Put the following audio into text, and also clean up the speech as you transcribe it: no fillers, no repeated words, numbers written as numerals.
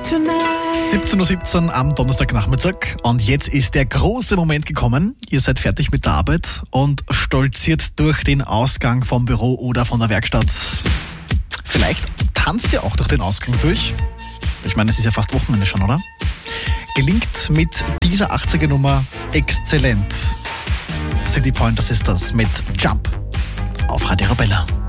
17:17 Uhr am Donnerstagnachmittag und jetzt ist der große Moment gekommen. Ihr seid fertig mit der Arbeit und stolziert durch den Ausgang vom Büro oder von der Werkstatt. Vielleicht tanzt ihr auch durch den Ausgang durch. Ich meine, es ist ja fast Wochenende schon, oder? Gelingt mit dieser 80er-Nummer exzellent. City Pointer Sisters mit Jump auf Radio Arabella.